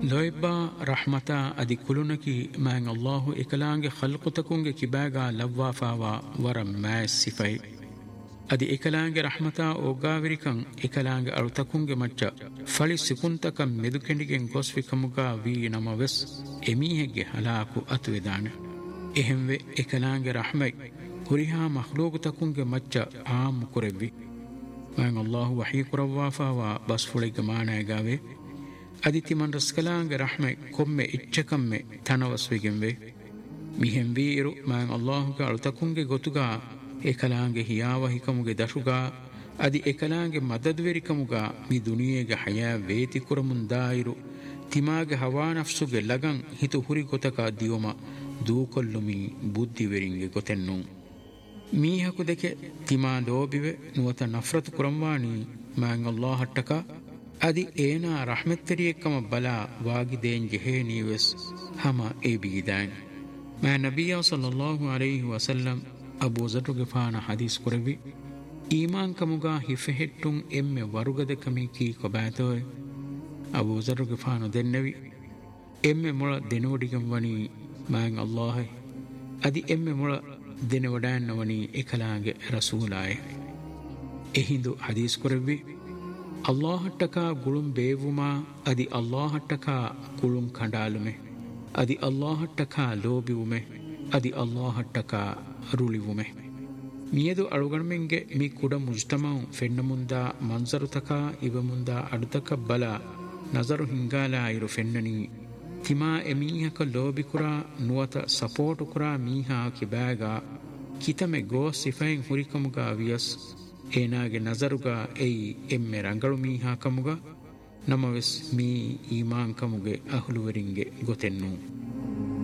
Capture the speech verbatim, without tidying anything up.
ಲೊಯ್ಬಾ ರಹ್ಮತ ಅದಿ ಕುಲುನಕಿ ಮ್ಯಾಂಗ್ ಅಲ್ಲಾಹು ಎಕಲಾಂಗೆ ಖಲ್ಕುತಕುಂಗೆ ಕಿಬಾಗ ಲವ್ವಾಫಾವಾ ವರ ಮ್ಯಾಸ್ ಸಿಫೈ ಅದಿ ಎಕಲಾಂಗೆ ರಹ್ಮತ ಒಗ್ಗಾವಿರಿಕಂ ಎಕಲಾಂಗೆ ಅಳುತಕುಂಗೆ ಮಚ್ಚ ಫಳಿ ಸಿಕುಂತಕ ಮೆದುಕೆಂಡಿಗೆಂ ಗೊಸ್ವಿಕಮುಗ ವಿ ನಮವೆಸ್ ಎಮೀಹೆಗ್ಗೆ ಹಲಾಕು ಅತುವೆದಾನೆ ಎಹೆಂವೆ ಎಕಲಾಂಗೆ ರಹ್ಮೈ ಹುರಿಹಾ ಮಖ್ಲೂಗುತಕುಂಗೆ ಮಚ್ಚ ಆಮ್ ಕುರೆವ್ವಿ ಮ್ಯಾಂಗ್ ಅಲ್ಲಾಹು ವಹೀ ಕುರವ್ವಾಫಾವಾ ಬಸ್ಫುಳಿಗೆ ಮಾನಾಯಗಾವೆ ಅದಿತಿ ಮನ್ ರಸ್ಕಲಾಂಗೆ ರಹ್ಮೆ ಕೊಮ್ಮೆ ಇಚ್ಛಕಮ್ಮೆ ತನವಸ್ವಿಗೆಂವೆ ಮಿಹೆಂ ವೀರು ಮ್ಯಾಂಗ್ ಅಲ್ಲಾಹುಗೆ ಅಳುತಕುಂಗೆ ಗೊತುಗ ಎಕಲಾಂಗೆ ಹಿಯಾವ ಹಿಕಮುಗೆ ದಶುಗ ಅದಿ ಎಕಲಾಂಗೆ ಮದದ್ವೆರಿಕಮುಗ ಮಿ ದುನಿಯೆಗೆ ಹಯಾ ವೇತಿ ಕುರಮುಂದಾಯಿರು ತಿಮಾಗೆ ಹವಾ ನಫ್ಸುಗೆ ಲಗಂ ಹಿತು ಹುರಿ ಗೊತಕ ದಿಯುಮ ದೂಕೊಲ್ಲುಮಿ ಬುದ್ಧಿವೆರಿಂಗೆ ಗೊತೆನ್ನು ಮೀಹಕು ದೆಕೆ ತಿಮಾ ಲೋಬಿವೆ ನುವತ ನಫ್ರತು ಕುರಂವಾಣಿ ಮ್ಯಾಂಗ್ ಅಲ್ಲಾಹಟ್ಟಕ ಅದಿ ಏನಾ ರಹ್ಮೆತ್ತರಿಯಕ್ಕಮ ಬಲ ವಾಗಿದೇನ್ ಜೆಹೇ ನೀವೆಸ್ ಹಮ ಎ ಬೀದಾನ್ ಮಾ ನಬಿಯ ಸಲ್ಲಲ್ಲಾಹು ಅಲೈಹಿ ವಸಲ್ಲಂ ಅಬೂ ಝರ್ ಗಿಫಾನ ಹದೀಸ್ ಕುರವಿ ಈಮಾನ್ ಕಮುಗ ಹಿಫೆහෙಟ್ಟುಂ ಎಮ್ಮೆ ವರುಗದ ಕಮಿ ಕೀ ಕೊಬಾತೋಯ್ ಅಬೂ ಝರ್ ಗಿಫಾನ ದೆನ್ನವಿ ಎಮ್ಮೆ ಮೊಳ ದೆನೋಡಿಗಂ ವನಿ ಮ್ಯಾಂಗ್ ಅಲ್ಲಾಹ್ ಅದಿ ಎಮ್ಮೆ ಮೊಳ ದೆನವಡಾನ್ನ ವನಿ ಎಕಲಾಗೆ ರಸೂಲಾಯ್ ಎಹಿಂದು ಹದೀಸ್ ಕುರವಿ ಅಲ್ಲಾಹಟ್ಟಕ ಗುಳುಂ ಬೇವುಮಾ ಅದಿ ಅಲ್ಲಾಹಟ್ಟಕ ಗುಳುಂ ಕಂಡಾಲುಮೆ ಅದಿ ಅಲ್ಲಾಹಟ್ಟಕ ಲೋಬಿವುಮೆ ಅದಿ ಅಲ್ಲಾಹಟ್ಟಕ ರುಳಿವುಮೆ ಮಿಯದು ಅಳುಗಣ್ಮೆಂಗೆ ಮಿ ಕುಡ ಮುಜ್ತಮಂ ಫೆನ್ನ ಮುಂದ ಮನ್ಸರುತಕ ಇವ ಮುಂದ ಅಡುತಕ ಬಲ ನಜರು ಹಿಂಗಾಲ ಇರು ಫೆನ್ನನಿ ತಿಮಾ ಎಮೀಹಕ ಲೋಬಿಕುರ ನುವತ ಸಪೋರ್ಟು ಕುರ ಮೀಹಾ ಕಿಬ್ಯಾಗ ಕಿತಮೆ ಗೋ ಸಿಫೈನ್ ಹುರಿಕಮುಗ ವಿಯಸ್ ಏನಾಗೆ ನಜರುಗ ಎಯಿ ಎಮ್ಮೆ ರಂಗಳು ಮೀಹಾ ಕಮುಗ ನಮವೆಸ್ ಮೀ ಈಮಾನ್ ಕಮುಗೆ ಅಹುಲುವರಿಂಗೆ ಗೊತೆನ್ನು